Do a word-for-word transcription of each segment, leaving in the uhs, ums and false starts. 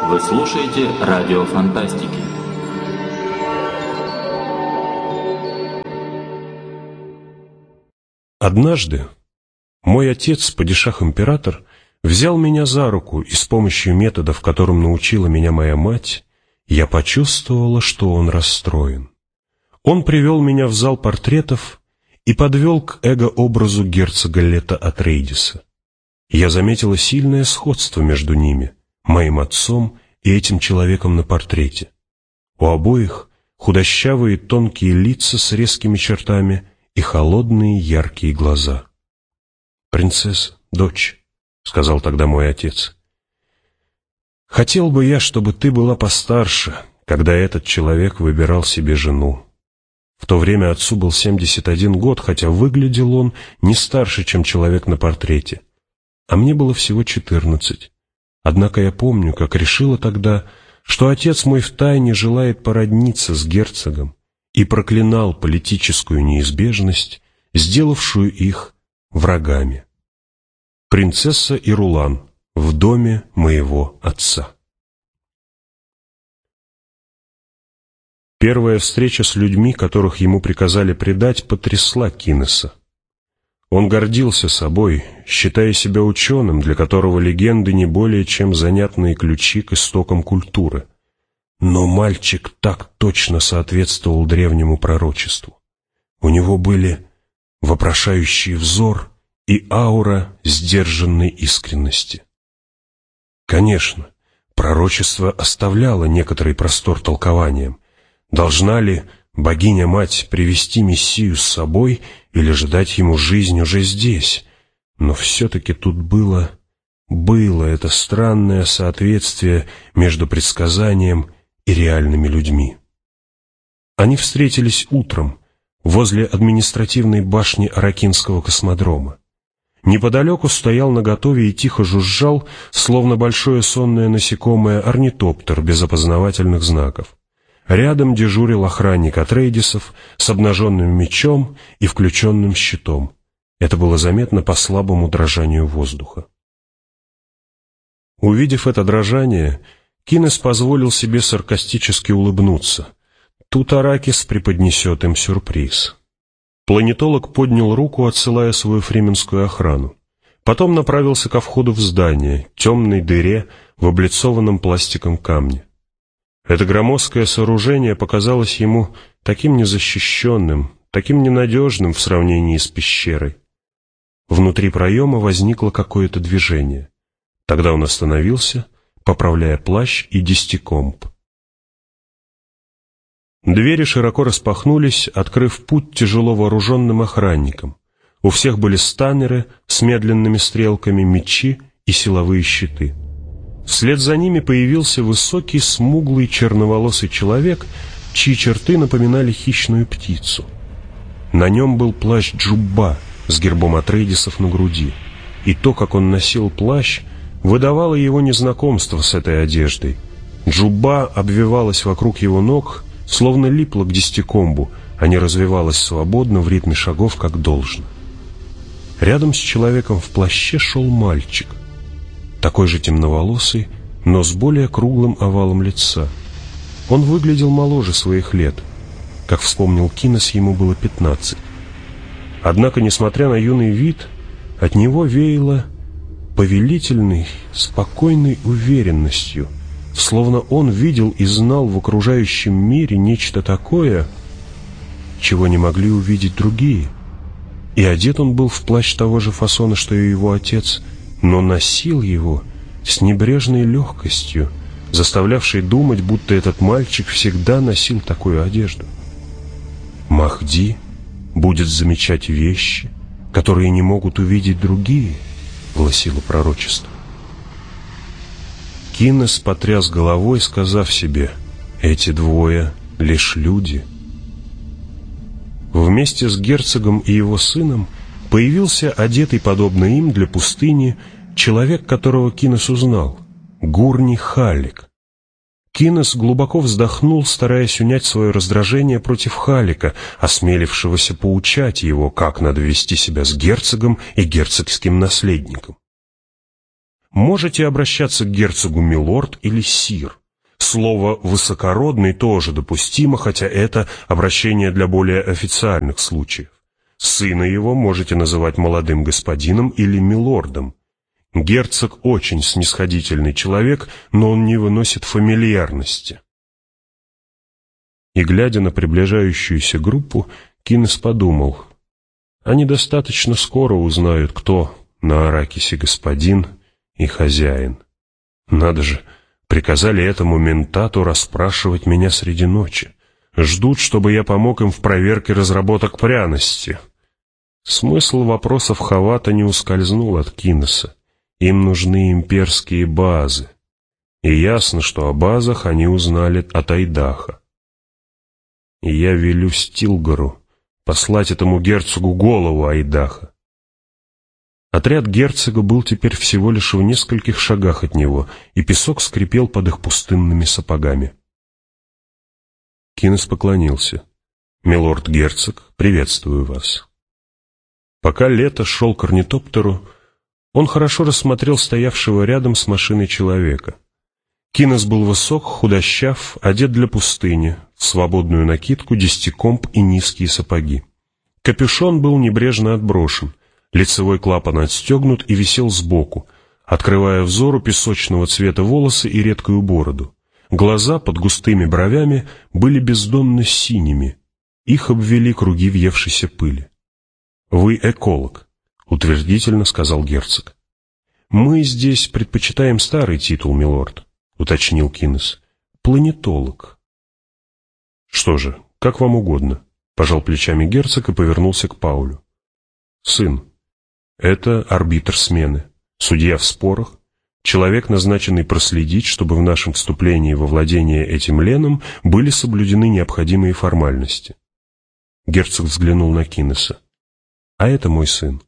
Вы слушаете радио фантастики. Однажды мой отец, падишах-император, взял меня за руку, и с помощью методов, которым научила меня моя мать, я почувствовала, что он расстроен. Он привел меня в зал портретов и подвел к эго-образу герцога Лето Атрейдиса. Я заметила сильное сходство между ними, моим отцом и этим человеком на портрете. У обоих худощавые тонкие лица с резкими чертами и холодные яркие глаза. «Принцесса, дочь», — сказал тогда мой отец, — «хотел бы я, чтобы ты была постарше, когда этот человек выбирал себе жену». В то время отцу был семьдесят один год, хотя выглядел он не старше, чем человек на портрете, а мне было всего четырнадцать. Однако я помню, как решила тогда, что отец мой втайне желает породниться с герцогом, и проклинал политическую неизбежность, сделавшую их врагами. Принцесса и Рулан в доме моего отца. Первая встреча с людьми, которых ему приказали предать, потрясла Кинеса. Он гордился собой, считая себя ученым, для которого легенды не более чем занятные ключи к истокам культуры. Но мальчик так точно соответствовал древнему пророчеству. У него были вопрошающий взор и аура сдержанной искренности. Конечно, пророчество оставляло некоторый простор толкованиям. Должна ли богиня-мать привести Мессию с собой или же дать ему жизнь уже здесь? Но все-таки тут было, было это странное соответствие между предсказанием и реальными людьми. Они встретились утром возле административной башни Аракинского космодрома. Неподалеку стоял наготове и тихо жужжал, словно большое сонное насекомое, орнитоптер без опознавательных знаков. Рядом дежурил охранник Атрейдисов с обнаженным мечом и включенным щитом. Это было заметно по слабому дрожанию воздуха. Увидев это дрожание, Кинес позволил себе саркастически улыбнуться. Тут Аракис преподнесет им сюрприз. Планетолог поднял руку, отсылая свою фрименскую охрану. Потом направился ко входу в здание, темной дыре в облицованном пластиком камне. Это громоздкое сооружение показалось ему таким незащищенным, таким ненадежным в сравнении с пещерой. Внутри проема возникло какое-то движение. Тогда он остановился, поправляя плащ и десятикомб. Двери широко распахнулись, открыв путь тяжело вооруженным охранникам. У всех были станнеры с медленными стрелками, мечи и силовые щиты. Вслед за ними появился высокий, смуглый, черноволосый человек, чьи черты напоминали хищную птицу. На нем был плащ Джубба с гербом Атрейдисов на груди, и то, как он носил плащ, выдавало его незнакомство с этой одеждой. Джубба обвивалась вокруг его ног, словно липла к десятикомбу, а не развивалась свободно в ритме шагов, как должно. Рядом с человеком в плаще шел мальчик, такой же темноволосый, но с более круглым овалом лица. Он выглядел моложе своих лет. Как вспомнил Кинес, ему было пятнадцать. Однако, несмотря на юный вид, от него веяло повелительной, спокойной уверенностью, словно он видел и знал в окружающем мире нечто такое, чего не могли увидеть другие. И одет он был в плащ того же фасона, что и его отец, но носил его с небрежной легкостью, заставлявшей думать, будто этот мальчик всегда носил такую одежду. «Махди будет замечать вещи, которые не могут увидеть другие», — гласило пророчество. Кинес потряс головой, сказав себе: «Эти двое — лишь люди». Вместе с герцогом и его сыном появился одетый, подобно им, для пустыни, человек, которого Кинес узнал — Гурни Халлик. Кинес глубоко вздохнул, стараясь унять свое раздражение против Халлика, осмелившегося поучать его, как надо вести себя с герцогом и герцогским наследником. Можете обращаться к герцогу милорд или сир. Слово «высокородный» тоже допустимо, хотя это обращение для более официальных случаев. Сына его можете называть молодым господином или милордом. Герцог очень снисходительный человек, но он не выносит фамильярности. И, глядя на приближающуюся группу, Кинес подумал, они достаточно скоро узнают, кто на Аракисе господин и хозяин. Надо же, приказали этому ментату расспрашивать меня среди ночи. Ждут, чтобы я помог им в проверке разработок пряности. Смысл вопросов Хавата не ускользнул от Кинеса. Им нужны имперские базы. И ясно, что о базах они узнали от Айдаха. И я велю Стилгару послать этому герцогу голову Айдаха. Отряд герцога был теперь всего лишь в нескольких шагах от него, и песок скрипел под их пустынными сапогами. Кинес поклонился. «Милорд-герцог, приветствую вас». Пока Лето шел к орнитоптеру, он хорошо рассмотрел стоявшего рядом с машиной человека. Кинес был высок, худощав, одет для пустыни, в свободную накидку, десятикомб и низкие сапоги. Капюшон был небрежно отброшен, лицевой клапан отстегнут и висел сбоку, открывая взору песочного цвета волосы и редкую бороду. Глаза под густыми бровями были бездонно синими, их обвели круги въевшейся пыли. «Вы эколог», — утвердительно сказал герцог. «Мы здесь предпочитаем старый титул, милорд», — уточнил Кинес. «Планетолог». «Что же, как вам угодно», — пожал плечами герцог и повернулся к Паулю. «Сын, это арбитр смены, судья в спорах, человек, назначенный проследить, чтобы в нашем вступлении во владение этим леном были соблюдены необходимые формальности». Герцог взглянул на Кинеса. «А это мой сын».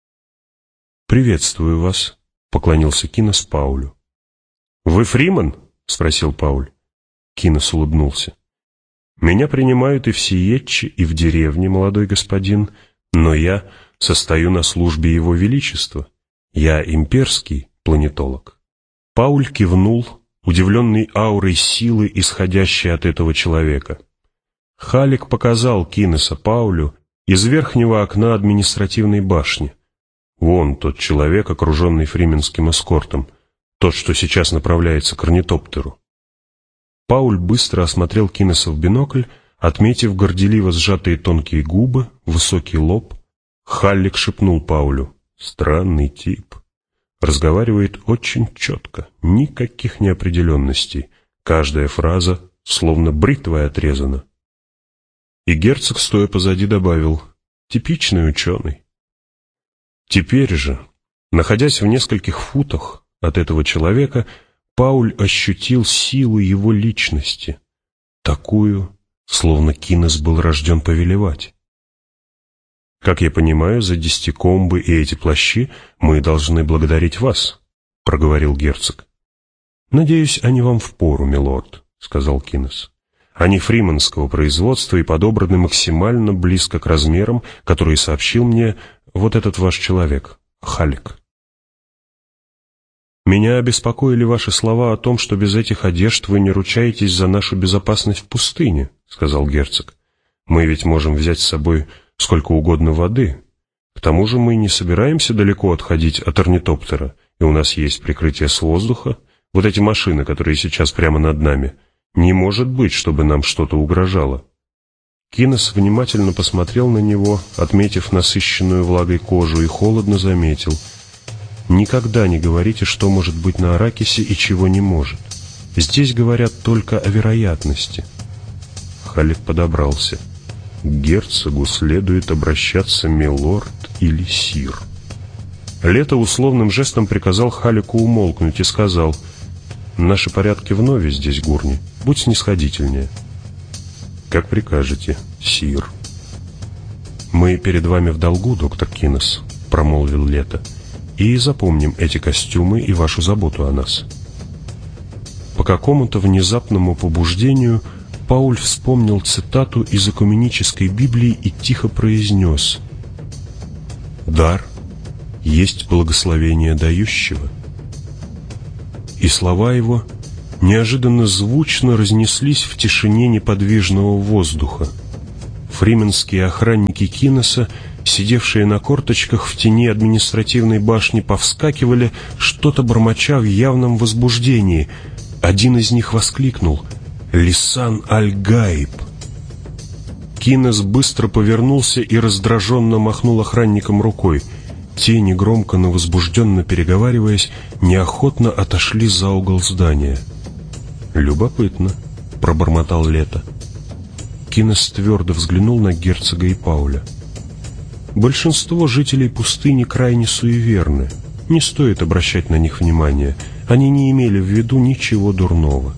«Приветствую вас», — поклонился Кинес Паулю. «Вы Фриман?» — спросил Пауль. Кинес улыбнулся. «Меня принимают и в Сиетче, и в деревне, молодой господин, но я состою на службе Его Величества. Я имперский планетолог». Пауль кивнул, удивленный аурой силы, исходящей от этого человека. Халик показал Кинеса Паулю из верхнего окна административной башни. Вон тот человек, окруженный фрименским эскортом, тот, что сейчас направляется к орнитоптеру. Пауль быстро осмотрел Кинеса в бинокль, отметив горделиво сжатые тонкие губы, высокий лоб. Халлик шепнул Паулю: «Странный тип. Разговаривает очень четко, никаких неопределенностей. Каждая фраза словно бритвой отрезана». И герцог, стоя позади, добавил: «Типичный ученый». Теперь же, находясь в нескольких футах от этого человека, Пауль ощутил силу его личности, такую, словно Кинес был рожден повелевать. «Как я понимаю, за десятикомбы и эти плащи мы должны благодарить вас», — проговорил герцог. «Надеюсь, они вам впору, милорд», — сказал Кинес. «Они фриманского производства и подобраны максимально близко к размерам, которые сообщил мне вот этот ваш человек, Халик». «Меня обеспокоили ваши слова о том, что без этих одежд вы не ручаетесь за нашу безопасность в пустыне», — сказал герцог. «Мы ведь можем взять с собой сколько угодно воды. К тому же мы не собираемся далеко отходить от орнитоптера, и у нас есть прикрытие с воздуха. Вот эти машины, которые сейчас прямо над нами. Не может быть, чтобы нам что-то угрожало». Кинес внимательно посмотрел на него, отметив насыщенную влагой кожу, и холодно заметил: «Никогда не говорите, что может быть на Аракисе и чего не может. Здесь говорят только о вероятности». Халик подобрался. «К герцогу следует обращаться милорд или сир». Лето условным жестом приказал Халику умолкнуть и сказал: «Наши порядки вновь здесь, Гурни. Будь снисходительнее». «Как прикажете, сир». «Мы перед вами в долгу, доктор Кинес», — промолвил Лето. «И запомним эти костюмы и вашу заботу о нас». По какому-то внезапному побуждению Пауль вспомнил цитату из Экуменической Библии и тихо произнес: «Дар есть благословение дающего, и слова его неожиданно звучно разнеслись в тишине неподвижного воздуха. Фрименские охранники Кинеса, сидевшие на корточках в тени административной башни, повскакивали, что-то бормоча в явном возбуждении. Один из них воскликнул: «Лисан аль-Гаиб!». Кинес быстро повернулся и раздраженно махнул охранникам рукой. Те, негромко, но возбужденно переговариваясь, неохотно отошли за угол здания. «Любопытно», — пробормотал Лето. Кинес твердо взглянул на герцога и Пауля. «Большинство жителей пустыни крайне суеверны. Не стоит обращать на них внимания. Они не имели в виду ничего дурного».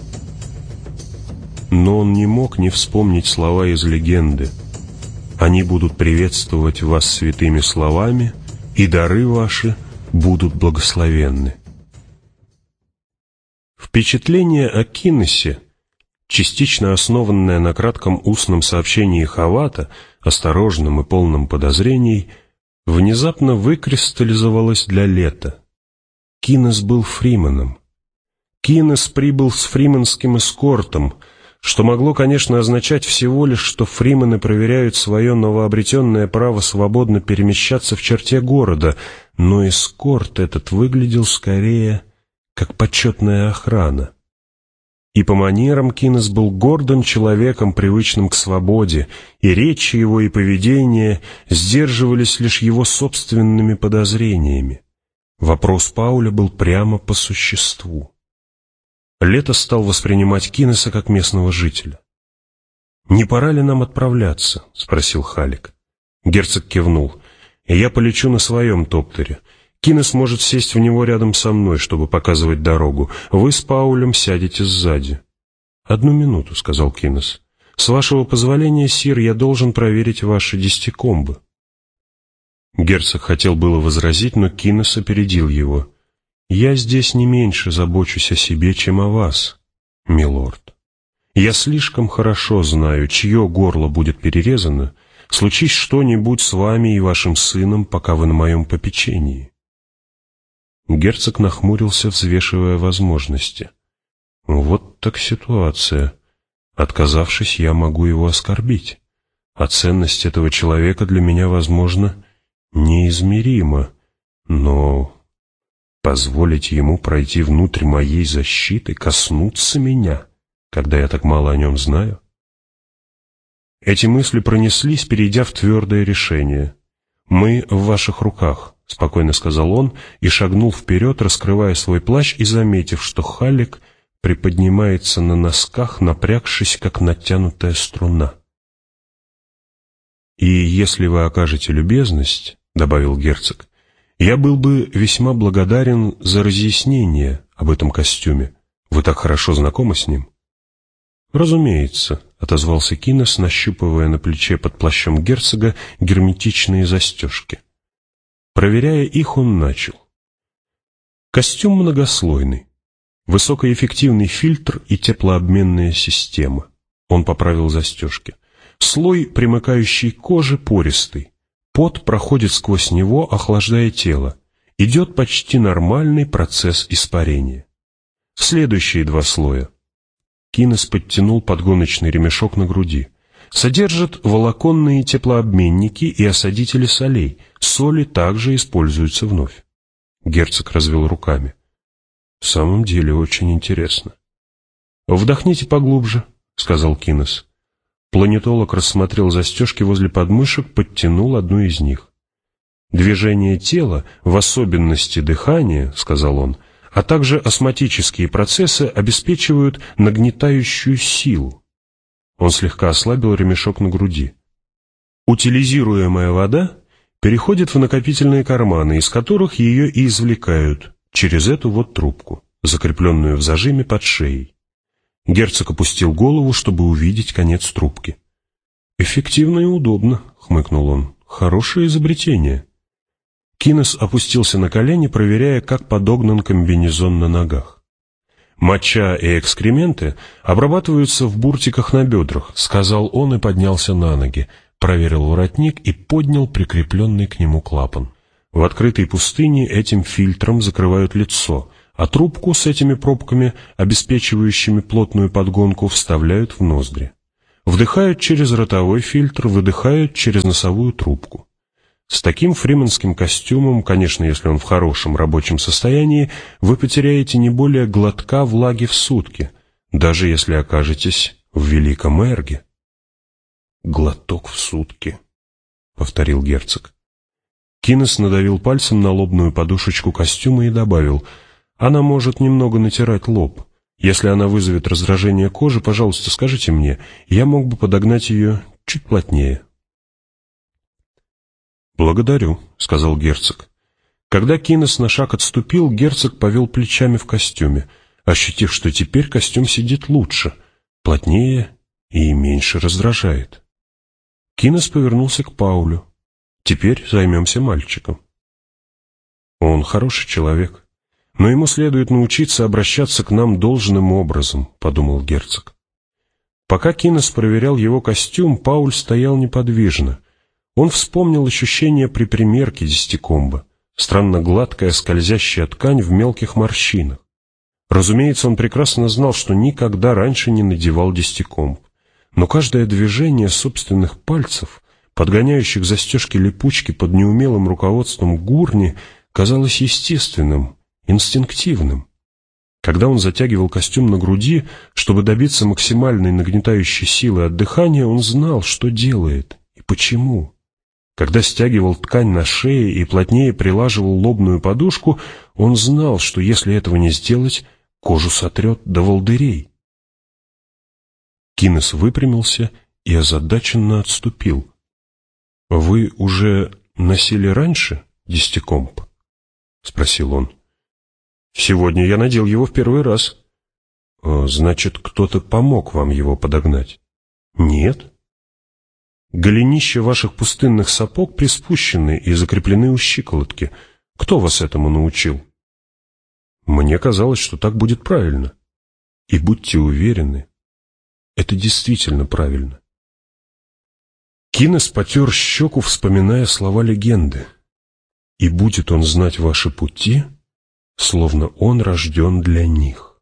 Но он не мог не вспомнить слова из легенды: «Они будут приветствовать вас святыми словами, и дары ваши будут благословенны». Впечатление о Кинесе, частично основанное на кратком устном сообщении Хавата, осторожном и полном подозрений, внезапно выкристаллизовалось для Лета. Кинес был фрименом. Кинес прибыл с фрименским эскортом, что могло, конечно, означать всего лишь, что фримены проверяют свое новообретенное право свободно перемещаться в черте города, но эскорт этот выглядел скорее как почетная охрана. И по манерам Кинес был гордым человеком, привычным к свободе, и речь его и поведение сдерживались лишь его собственными подозрениями. Вопрос Пауля был прямо по существу. Лето стал воспринимать Кинеса как местного жителя. «Не пора ли нам отправляться?» — спросил Халик. Герцог кивнул. «Я полечу на своем топтере. Кинес может сесть в него рядом со мной, чтобы показывать дорогу. Вы с Паулем сядете сзади». «Одну минуту», — сказал Кинес. «С вашего позволения, сир, я должен проверить ваши десятикомбы». Герцог хотел было возразить, но Кинес опередил его. «Я здесь не меньше забочусь о себе, чем о вас, милорд. Я слишком хорошо знаю, чье горло будет перерезано, случись что-нибудь с вами и вашим сыном, пока вы на моем попечении». Герцог нахмурился, взвешивая возможности. «Вот так ситуация. Отказавшись, я могу его оскорбить. А ценность этого человека для меня, возможно, неизмерима. Но позволить ему пройти внутрь моей защиты, коснуться меня, когда я так мало о нем знаю?» Эти мысли пронеслись, перейдя в твердое решение. «Мы в ваших руках», — спокойно сказал он и шагнул вперед, раскрывая свой плащ и заметив, что Халик приподнимается на носках, напрягшись, как натянутая струна. «И если вы окажете любезность, — добавил герцог, — я был бы весьма благодарен за разъяснение об этом костюме. Вы так хорошо знакомы с ним». «Разумеется», — отозвался Кинес, нащупывая на плече под плащом герцога герметичные застежки. Проверяя их, он начал. Костюм многослойный. Высокоэффективный фильтр и теплообменная система. Он поправил застежки. Слой, примыкающий к коже, пористый. Пот проходит сквозь него, охлаждая тело. Идет почти нормальный процесс испарения. Следующие два слоя. Кинес подтянул подгоночный ремешок на груди. Содержит волоконные теплообменники и осадители солей. Соли также используются вновь. Герцог развел руками. «В самом деле очень интересно». «Вдохните поглубже», — сказал Кинес. Планетолог рассмотрел застежки возле подмышек, подтянул одну из них. «Движение тела, в особенности дыхание, — сказал он, — а также осмотические процессы обеспечивают нагнетающую силу». Он слегка ослабил ремешок на груди. «Утилизируемая вода переходит в накопительные карманы, из которых ее и извлекают через эту вот трубку, закрепленную в зажиме под шеей». Герцог опустил голову, чтобы увидеть конец трубки. «Эффективно и удобно», — хмыкнул он. «Хорошее изобретение». Кинес опустился на колени, проверяя, как подогнан комбинезон на ногах. «Моча и экскременты обрабатываются в буртиках на бедрах», — сказал он и поднялся на ноги, проверил воротник и поднял прикрепленный к нему клапан. В открытой пустыне этим фильтром закрывают лицо, а трубку с этими пробками, обеспечивающими плотную подгонку, вставляют в ноздри. Вдыхают через ротовой фильтр, выдыхают через носовую трубку. С таким фрименским костюмом, конечно, если он в хорошем рабочем состоянии, вы потеряете не более глотка влаги в сутки, даже если окажетесь в Великом Эрге. «Глоток в сутки», — повторил герцог. Кинес надавил пальцем на лобную подушечку костюма и добавил: «Она может немного натирать лоб. Если она вызовет раздражение кожи, пожалуйста, скажите мне, я мог бы подогнать ее чуть плотнее». «Благодарю», — сказал герцог. Когда Кинес на шаг отступил, герцог повел плечами в костюме, ощутив, что теперь костюм сидит лучше, плотнее и меньше раздражает. Кинес повернулся к Паулю. «Теперь займемся мальчиком». «Он хороший человек, но ему следует научиться обращаться к нам должным образом», — подумал герцог. Пока Кинес проверял его костюм, Пауль стоял неподвижно. Он вспомнил ощущение при примерке десятикомба, странно гладкая скользящая ткань в мелких морщинах. Разумеется, он прекрасно знал, что никогда раньше не надевал десятикомб, но каждое движение собственных пальцев, подгоняющих застежки-липучки под неумелым руководством Гурни, казалось естественным, инстинктивным. Когда он затягивал костюм на груди, чтобы добиться максимальной нагнетающей силы от дыхания, он знал, что делает и почему. Когда стягивал ткань на шее и плотнее прилаживал лобную подушку, он знал, что если этого не сделать, кожу сотрет до волдырей. Кинес выпрямился и озадаченно отступил. «Вы уже носили раньше десятикомб?» — спросил он. «Сегодня я надел его в первый раз». «Значит, кто-то помог вам его подогнать?» «Нет». «Голенища ваших пустынных сапог приспущены и закреплены у щиколотки. Кто вас этому научил?» «Мне казалось, что так будет правильно. И будьте уверены, это действительно правильно». Кинес потер щеку, вспоминая слова легенды. «И будет он знать ваши пути, словно он рожден для них».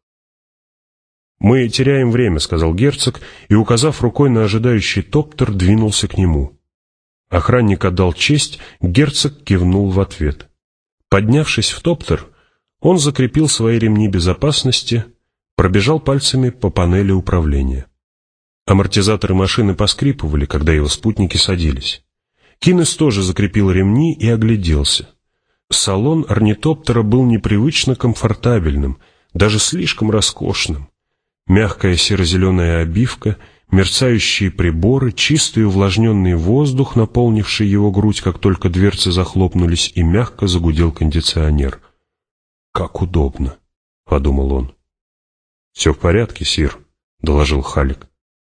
«Мы теряем время», — сказал герцог, и, указав рукой на ожидающий топтер, двинулся к нему. Охранник отдал честь, герцог кивнул в ответ. Поднявшись в топтер, он закрепил свои ремни безопасности, пробежал пальцами по панели управления. Амортизаторы машины поскрипывали, когда его спутники садились. Кинес тоже закрепил ремни и огляделся. Салон орнитоптера был непривычно комфортабельным, даже слишком роскошным. Мягкая серо-зеленая обивка, мерцающие приборы, чистый увлажненный воздух, наполнивший его грудь, как только дверцы захлопнулись, и мягко загудел кондиционер. «Как удобно», — подумал он. «Все в порядке, сир», — доложил Халик.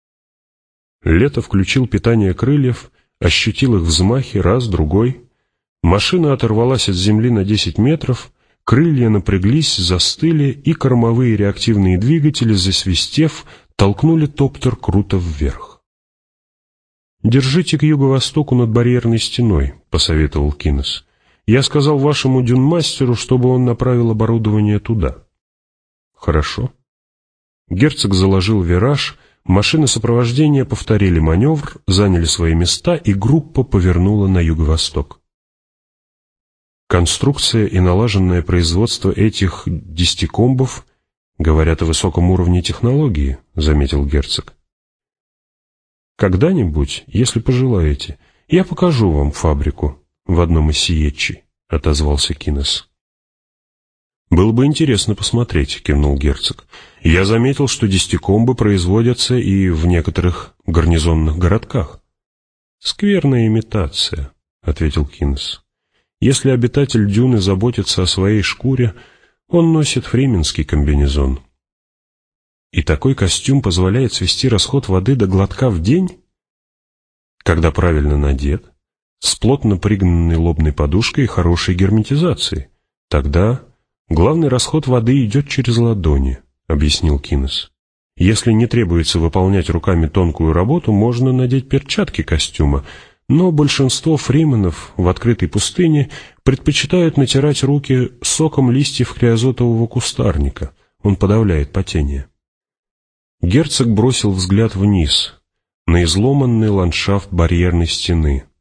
Лето включил питание крыльев, ощутил их взмахи раз-другой. Машина оторвалась от земли на десять метров, крылья напряглись, застыли, и кормовые реактивные двигатели, засвистев, толкнули топтер круто вверх. «Держите к юго-востоку над барьерной стеной», — посоветовал Кинес. «Я сказал вашему дюнмастеру, чтобы он направил оборудование туда». «Хорошо». Герцог заложил вираж, машины сопровождения повторили маневр, заняли свои места, и группа повернула на юго-восток. Конструкция и налаженное производство этих десятикомбов говорят о высоком уровне технологии, заметил герцог. Когда-нибудь, если пожелаете, я покажу вам фабрику в одном из сиетчей, отозвался Кинес. «Было бы интересно посмотреть», — кивнул герцог. «Я заметил, что десятикомбы производятся и в некоторых гарнизонных городках». «Скверная имитация», — ответил Кинес. «Если обитатель дюны заботится о своей шкуре, он носит фрименский комбинезон». «И такой костюм позволяет свести расход воды до глотка в день?» «Когда правильно надет, с плотно пригнанной лобной подушкой и хорошей герметизацией. Тогда главный расход воды идет через ладони», — объяснил Кинес. «Если не требуется выполнять руками тонкую работу, можно надеть перчатки костюма, Но большинство фрименов в открытой пустыне предпочитают натирать руки соком листьев криозотового кустарника. Он подавляет потение. Герцог бросил взгляд вниз, на изломанный ландшафт барьерной стены.